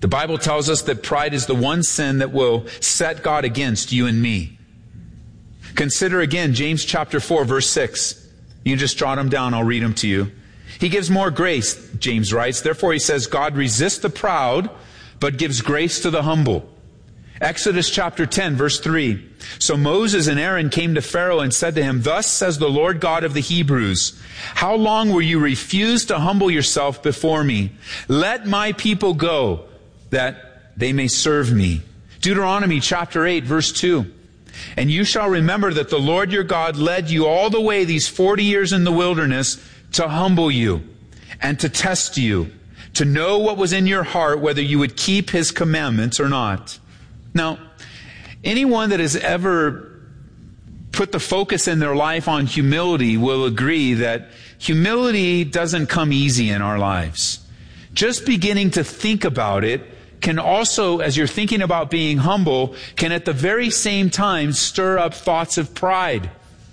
The Bible tells us that pride is the one sin that will set God against you and me. Consider again James chapter 4, verse 6. You can just jot them down. I'll read them to you. He gives more grace, James writes. Therefore, he says, God resists the proud, but gives grace to the humble. Exodus chapter 10, verse 3. So Moses and Aaron came to Pharaoh and said to him, Thus says the Lord God of the Hebrews, how long will you refuse to humble yourself before me? Let my people go, that they may serve me. Deuteronomy chapter 8, verse 2. And you shall remember that the Lord your God led you all the way these 40 years in the wilderness to humble you and to test you, to know what was in your heart, whether you would keep his commandments or not. Now, anyone that has ever put the focus in their life on humility will agree that humility doesn't come easy in our lives. Just beginning to think about it can also, as you're thinking about being humble, can at the very same time stir up thoughts of pride.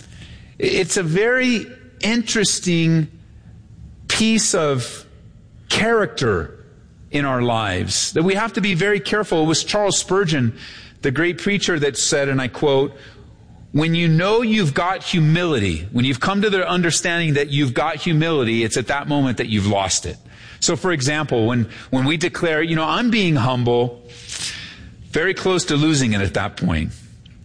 It's a very interesting piece of character in our lives that we have to be very careful. It was Charles Spurgeon, the great preacher, that said, and I quote, when you know you've got humility, when you've come to the understanding that you've got humility, it's at that moment that you've lost it. So for example, when we declare, I'm being humble, very close to losing it at that point.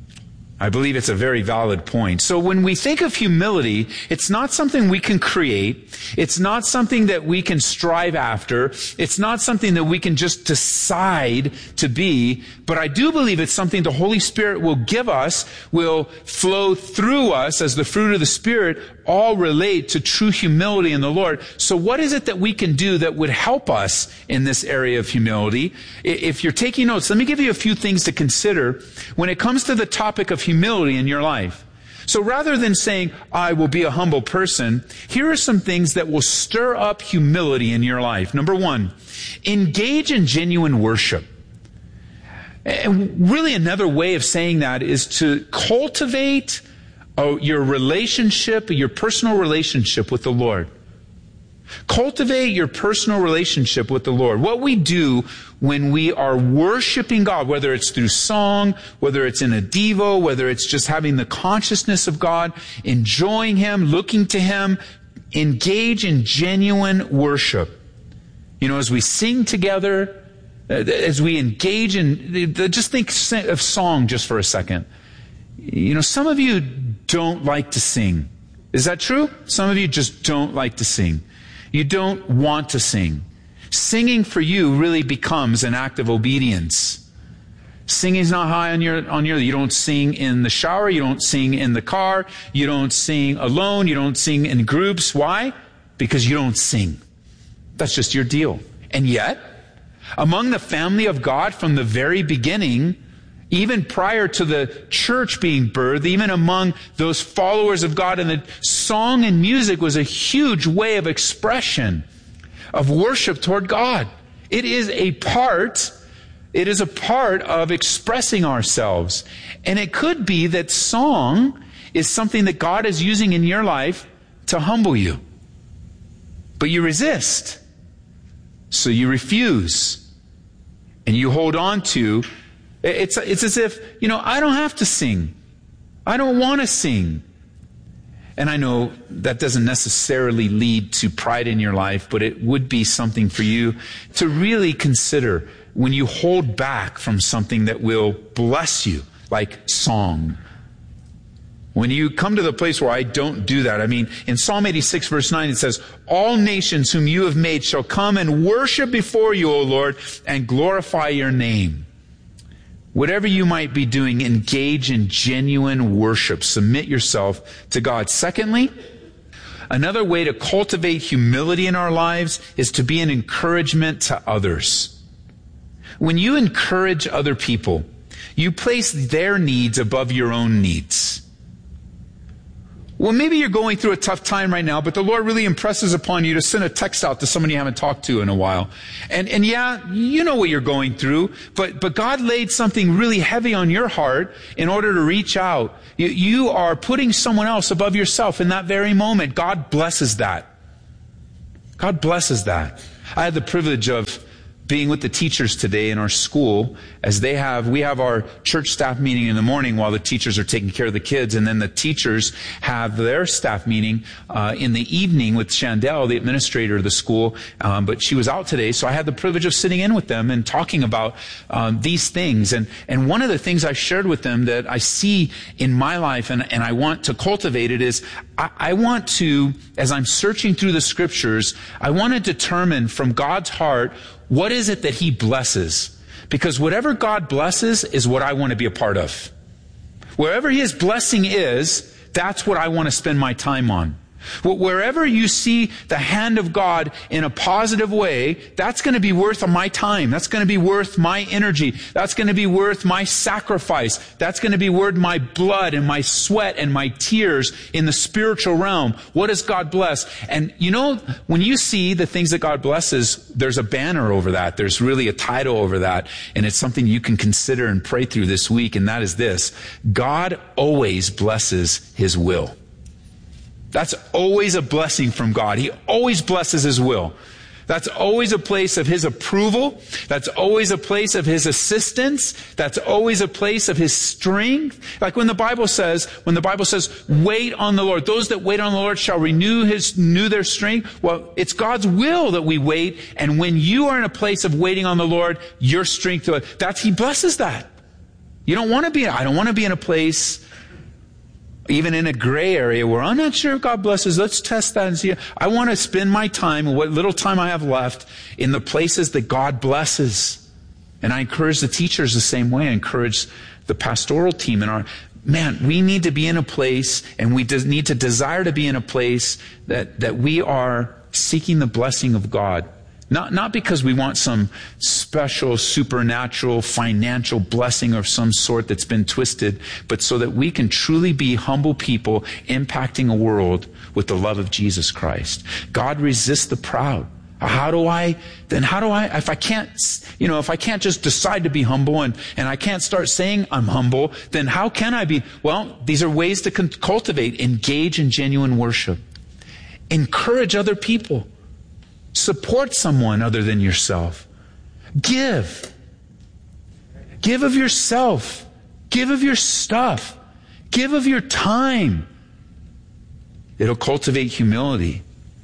I believe it's a very valid point. So when we think of humility, it's not something we can create. It's not something that we can strive after. It's not something that we can just decide to be. But I do believe it's something the Holy Spirit will give us, will flow through us as the fruit of the Spirit, all relate to true humility in the Lord. So what is it that we can do that would help us in this area of humility? If you're taking notes, let me give you a few things to consider when it comes to the topic of humility in your life. So rather than saying, I will be a humble person, here are some things that will stir up humility in your life. Number one, engage in genuine worship. And really another way of saying that is to cultivate your relationship, your personal relationship with the Lord. Cultivate your personal relationship with the Lord. What we do when we are worshiping God, whether it's through song, whether it's in a devo, whether it's just having the consciousness of God, enjoying Him, looking to Him, engage in genuine worship. As we sing together, as we engage in, just think of song just for a second. Some of you don't like to sing. Is that true? Some of you just don't like to sing. You don't want to sing. Singing for you really becomes an act of obedience. Singing's not high on your, you don't sing in the shower, you don't sing in the car, you don't sing alone, you don't sing in groups. Why? Because you don't sing. That's just your deal. And yet, among the family of God from the very beginning, even prior to the church being birthed, even among those followers of God, and the song and music was a huge way of expression of worship toward God. It is a part of expressing ourselves. And it could be that song is something that God is using in your life to humble you. But you resist. So you refuse. And you hold on to. It's as if, I don't have to sing. I don't want to sing. And I know that doesn't necessarily lead to pride in your life, but it would be something for you to really consider when you hold back from something that will bless you, like song. When you come to the place where I don't do that, in Psalm 86 verse 9 it says, all nations whom you have made shall come and worship before you, O Lord, and glorify your name. Whatever you might be doing, engage in genuine worship. Submit yourself to God. Secondly, another way to cultivate humility in our lives is to be an encouragement to others. When you encourage other people, you place their needs above your own needs. Well, maybe you're going through a tough time right now, but the Lord really impresses upon you to send a text out to someone you haven't talked to in a while. And yeah, you know what you're going through, but God laid something really heavy on your heart in order to reach out. You are putting someone else above yourself in that very moment. God blesses that. God blesses that. I had the privilege of being with the teachers today in our school as we have our church staff meeting in the morning while the teachers are taking care of the kids, and then the teachers have their staff meeting in the evening with Chandel, the administrator of the school, but she was out today, so I had the privilege of sitting in with them and talking about these things. And one of the things I shared with them that I see in my life and I want to cultivate it is I want to, as I'm searching through the scriptures, I want to determine from God's heart, what is it that He blesses? Because whatever God blesses is what I want to be a part of. Wherever His blessing is, that's what I want to spend my time on. Wherever you see the hand of God in a positive way, that's going to be worth my time. That's going to be worth my energy. That's going to be worth my sacrifice. That's going to be worth my blood and my sweat and my tears in the spiritual realm. What does God bless? And you know, when you see the things that God blesses, there's a banner over that. There's really a title over that. And it's something you can consider and pray through this week. And that is this: God always blesses His will. That's always a blessing from God. He always blesses His will. That's always a place of His approval. That's always a place of His assistance. That's always a place of His strength. Like when the Bible says, wait on the Lord. Those that wait on the Lord shall renew their strength. Well, it's God's will that we wait. And when you are in a place of waiting on the Lord, your strength, He blesses that. I don't want to be in a place, even in a gray area where I'm not sure if God blesses. Let's test that and see. I want to spend my time, what little time I have left, in the places that God blesses. And I encourage the teachers the same way. I encourage the pastoral team. We need to be in a place, and we need to desire to be in a place that we are seeking the blessing of God. Not because we want some special, supernatural, financial blessing of some sort that's been twisted, but so that we can truly be humble people impacting a world with the love of Jesus Christ. God resists the proud. If I can't just decide to be humble and I can't start saying I'm humble, then how can I be? Well, these are ways to cultivate, engage in genuine worship. Encourage other people. Support someone other than yourself. Give. Give of yourself. Give of your stuff. Give of your time. It'll cultivate humility.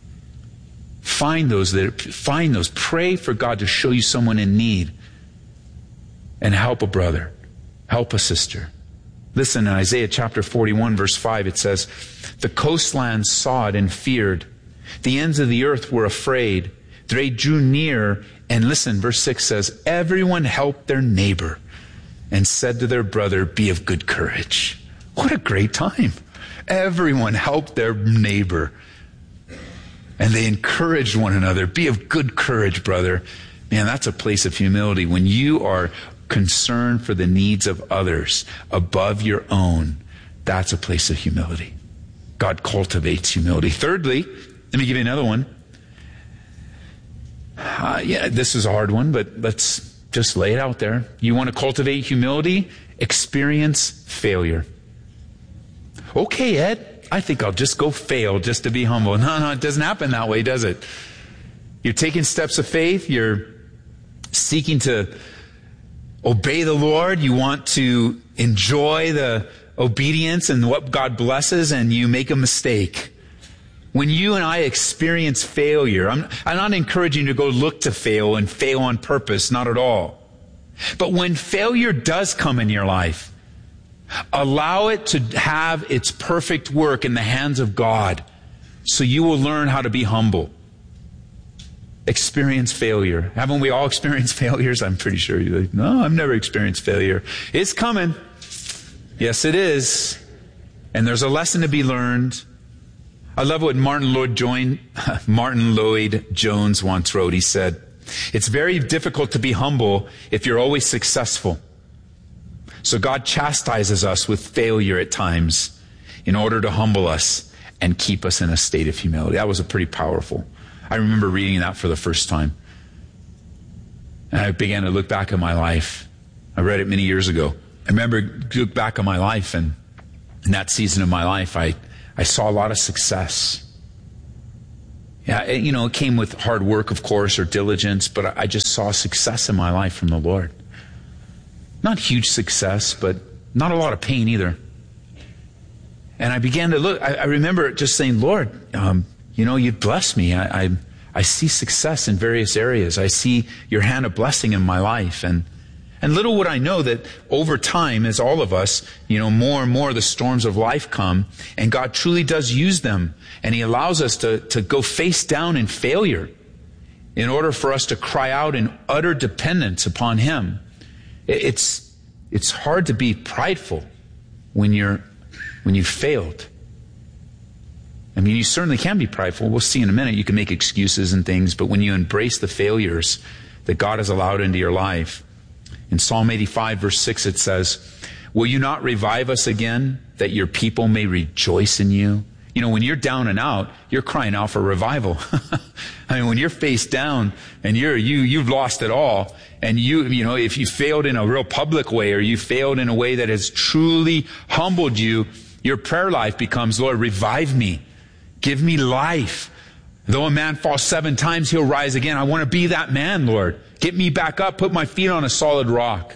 Find those. Pray for God to show you someone in need. And help a brother. Help a sister. Listen, in Isaiah chapter 41, verse 5, it says, "The coastlands saw it and feared. The ends of the earth were afraid. They drew near." And listen, verse 6 says, "Everyone helped their neighbor and said to their brother, 'Be of good courage.'" What a great time. Everyone helped their neighbor. And they encouraged one another. "Be of good courage, brother." Man, that's a place of humility. When you are concerned for the needs of others above your own, that's a place of humility. God cultivates humility. Thirdly, let me give you another one. This is a hard one, but let's just lay it out there. You want to cultivate humility? Experience failure. Okay, Ed, I think I'll just go fail just to be humble. No, it doesn't happen that way, does it? You're taking steps of faith. You're seeking to obey the Lord. You want to enjoy the obedience and what God blesses, and you make a mistake. When you and I experience failure, I'm not encouraging you to go look to fail and fail on purpose, not at all. But when failure does come in your life, allow it to have its perfect work in the hands of God, so you will learn how to be humble. Experience failure. Haven't we all experienced failures? I'm pretty sure you're like, "No, I've never experienced failure." It's coming. Yes, it is. And there's a lesson to be learned. I love what Martin Lloyd Jones once wrote. He said, "It's very difficult to be humble if you're always successful. So God chastises us with failure at times in order to humble us and keep us in a state of humility." That was a pretty powerful. I remember reading that for the first time. And I began to look back at my life. I read it many years ago. I remember look back on my life, and in that season of my life, I saw a lot of success. Yeah, it came with hard work, of course, or diligence, but I just saw success in my life from the Lord. Not huge success, but not a lot of pain either. And I began to look. I remember just saying, Lord, you've blessed me. I see success in various areas. I see your hand of blessing in my life. And little would I know that over time, as all of us, more and more the storms of life come, and God truly does use them. And He allows us to go face down in failure in order for us to cry out in utter dependence upon Him. It's hard to be prideful when you've failed. I mean, you certainly can be prideful. We'll see in a minute. You can make excuses and things, but when you embrace the failures that God has allowed into your life, in Psalm 85, verse 6, it says, "Will you not revive us again, that your people may rejoice in you?" When you're down and out, you're crying out for revival. I mean, when you're face down and you've lost it all, and if you failed in a real public way, or you failed in a way that has truly humbled you, your prayer life becomes, Lord, revive me. Give me life. Though a man falls 7 times, he'll rise again. I want to be that man, Lord. Get me back up. Put my feet on a solid rock.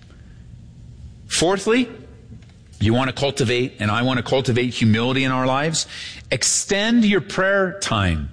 Fourthly, you want to cultivate, and I want to cultivate humility in our lives. Extend your prayer time.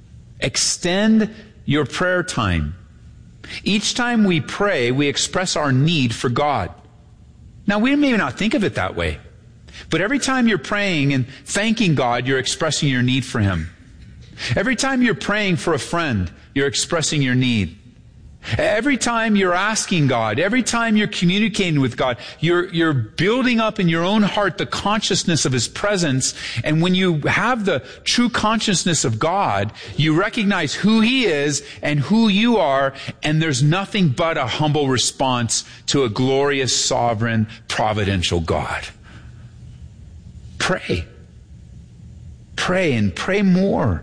Extend your prayer time. Each time we pray, we express our need for God. Now, we may not think of it that way, but every time you're praying and thanking God, you're expressing your need for Him. Every time you're praying for a friend, you're expressing your need. Every time you're asking God, every time you're communicating with God, you're building up in your own heart the consciousness of His presence. And when you have the true consciousness of God, you recognize who He is and who you are, and there's nothing but a humble response to a glorious, sovereign, providential God. Pray. Pray, and pray more.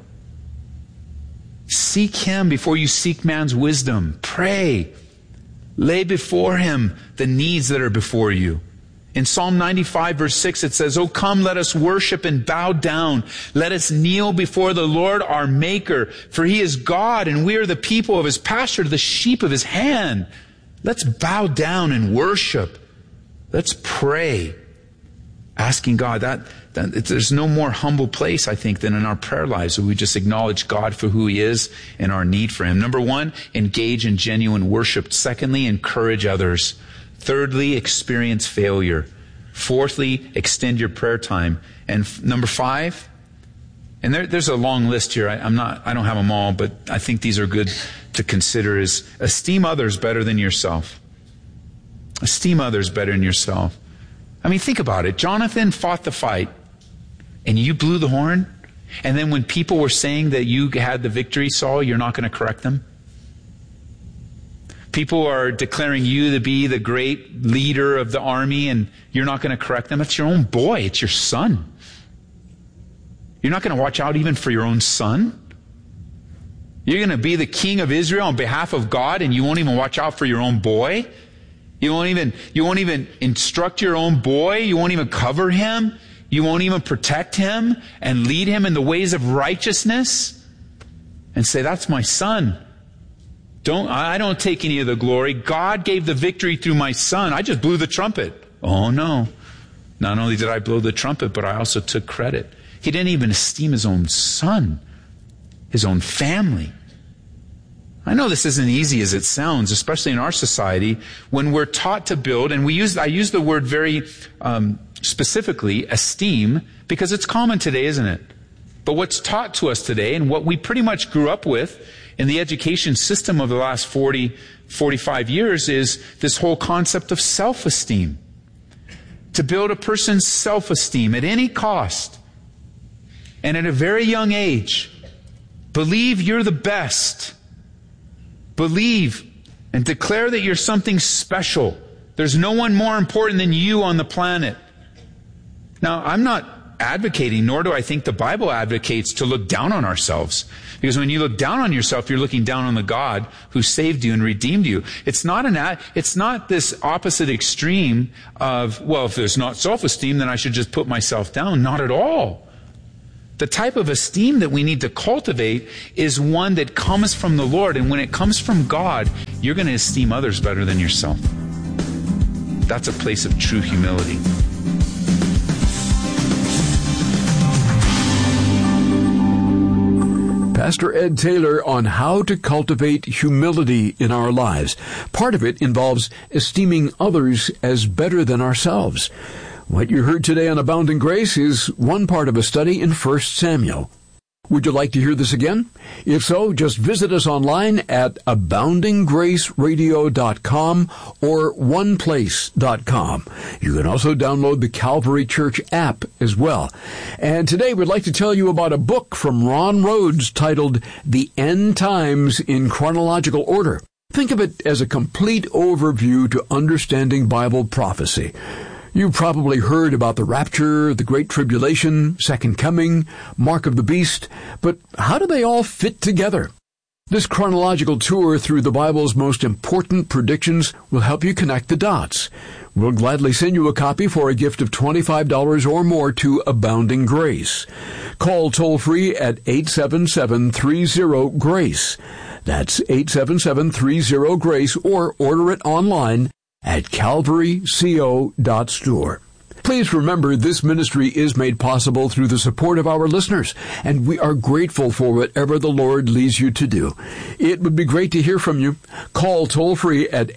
Seek Him before you seek man's wisdom. Pray. Lay before Him the needs that are before you. In Psalm 95, verse 6, it says, "Oh, come, let us worship and bow down. Let us kneel before the Lord our Maker. For He is God, and we are the people of His pasture, the sheep of His hand." Let's bow down and worship. Let's pray. Asking God, there's no more humble place, I think, than in our prayer lives, where we just acknowledge God for who He is and our need for Him. Number 1, engage in genuine worship. Secondly, encourage others. Thirdly, experience failure. Fourthly, extend your prayer time. And number 5, and there's a long list here. I don't have them all, but I think these are good to consider, is esteem others better than yourself. Esteem others better than yourself. I mean, think about it. Jonathan fought the fight, and you blew the horn, and then when people were saying that you had the victory, Saul, you're not going to correct them? People are declaring you to be the great leader of the army, and you're not going to correct them? It's your own boy. It's your son. You're not going to watch out even for your own son? You're going to be the king of Israel on behalf of God, and you won't even watch out for your own boy? You won't even instruct your own boy. You won't even cover him. You won't even protect him and lead him in the ways of righteousness and say, "That's my son. I don't take any of the glory. God gave the victory through my son. I just blew the trumpet." Oh no. Not only did I blow the trumpet, but I also took credit. He didn't even esteem his own son, his own family. I know this isn't easy as it sounds, especially in our society, when we're taught to build, and I use the word very specifically, esteem, because it's common today, isn't it? But what's taught to us today, and what we pretty much grew up with in the education system of the last 40, 45 years, is this whole concept of self-esteem. To build a person's self-esteem at any cost, and at a very young age. Believe you're the best. Believe and declare that you're something special. There's no one more important than you on the planet. Now, I'm not advocating, nor do I think the Bible advocates, to look down on ourselves. Because when you look down on yourself, you're looking down on the God who saved you and redeemed you. It's not this opposite extreme of, well, if there's not self-esteem, then I should just put myself down. Not at all. The type of esteem that we need to cultivate is one that comes from the Lord. And when it comes from God, you're going to esteem others better than yourself. That's a place of true humility. Pastor Ed Taylor on how to cultivate humility in our lives. Part of it involves esteeming others as better than ourselves. What you heard today on Abounding Grace is one part of a study in 1 Samuel. Would you like to hear this again? If so, just visit us online at aboundinggraceradio.com or oneplace.com. You can also download the Calvary Church app as well. And today we'd like to tell you about a book from Ron Rhodes titled The End Times in Chronological Order. Think of it as a complete overview to understanding Bible prophecy. You've probably heard about the rapture, the Great Tribulation, Second Coming, Mark of the Beast, but how do they all fit together? This chronological tour through the Bible's most important predictions will help you connect the dots. We'll gladly send you a copy for a gift of $25 or more to Abounding Grace. Call toll-free at 877-30-GRACE. That's 877-30-GRACE, or order it online at calvaryco.store. Please remember, this ministry is made possible through the support of our listeners, and we are grateful for whatever the Lord leads you to do. It would be great to hear from you. Call toll-free at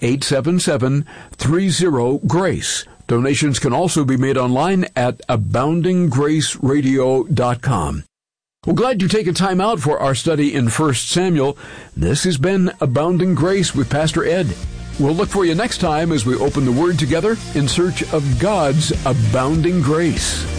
877-30-GRACE. Donations can also be made online at aboundinggraceradio.com. We're glad you've taken time out for our study in 1 Samuel. This has been Abounding Grace with Pastor Ed. We'll look for you next time as we open the Word together in search of God's abounding grace.